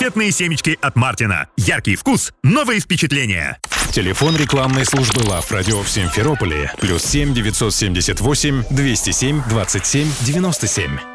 Раритетные семечки от Мартина. Яркий вкус, новые впечатления. Телефон рекламной службы Love Radio в Симферополе +7 978 207 27 97.